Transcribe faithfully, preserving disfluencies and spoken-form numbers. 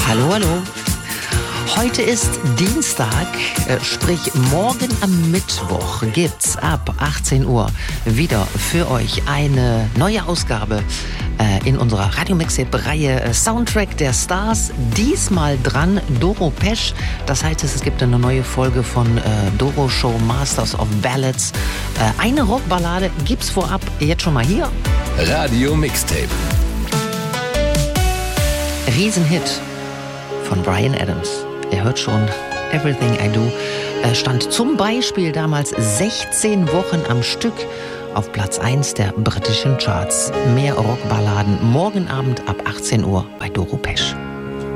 Hallo, hallo. Heute ist Dienstag, äh, sprich morgen am Mittwoch gibt's ab achtzehn Uhr wieder für euch eine neue Ausgabe äh, in unserer Radio Mixtape-Reihe äh, Soundtrack der Stars. Diesmal dran Doro Pesch. Das heißt, es gibt eine neue Folge von äh, Doro Show Masters of Ballads. Äh, eine Rockballade gibt's vorab jetzt schon mal hier. Radio Mixtape. Riesenhit von Bryan Adams. Ihr hört schon, Everything I Do stand zum Beispiel damals sechzehn Wochen am Stück auf Platz eins der britischen Charts. Mehr Rockballaden morgen Abend ab achtzehn Uhr bei Doro Pesch.